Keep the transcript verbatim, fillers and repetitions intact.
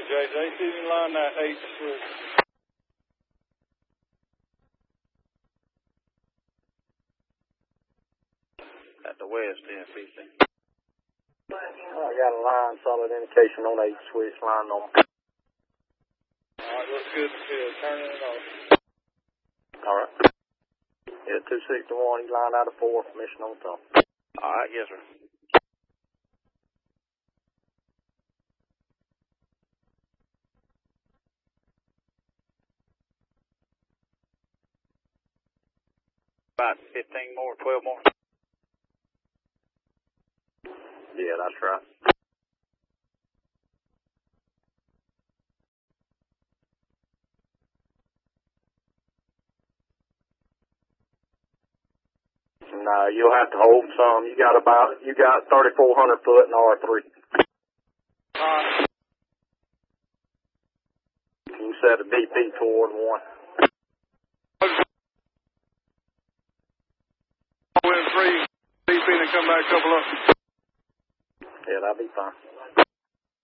J J, see me line that H switch. At the west end, fifteen. I got a line, solid indication on H switch line on. Alright, looks good to see it. Turning it off. Alright. Yeah, two sixty-one, he lined out of four, mission on top. Alright, yes, sir. About fifteen more, twelve more. Yeah, that's right. No, you'll have to hold some. You got about, you got thirty-four hundred foot in R three. Alright. You set a D P toward one. Wind free, D P and come back a couple up. Yeah, that'll be fine.